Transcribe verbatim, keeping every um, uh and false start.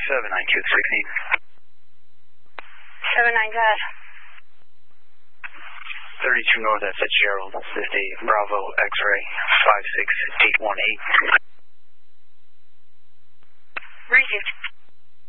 seven nine two sixteen. seven nine, go ahead. thirty-two North at Fitzgerald. This is a Bravo X-ray five six eight one eight. Received.